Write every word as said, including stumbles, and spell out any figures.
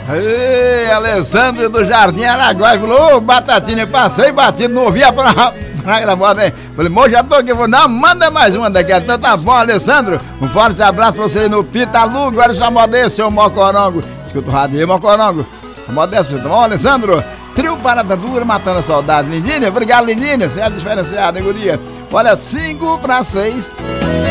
Ei, Alessandro do Jardim Araguai falou, ô Batatinha, passei batido, não ouvi a praga da moda, hein? Falei, moço, já tô aqui, vou não, manda mais uma daqui, então tá bom, Alessandro, um forte abraço pra você no Pitalugo, olha só a moda aí, seu Mocorongo, escuta o rádio aí, Mocorongo, a moda é essa, tá bom, Alessandro? Trio Parada Dura, matando a saudade, Lindinha, obrigado, Lindinha, você é diferenciada, hein, guria? Olha, cinco para seis.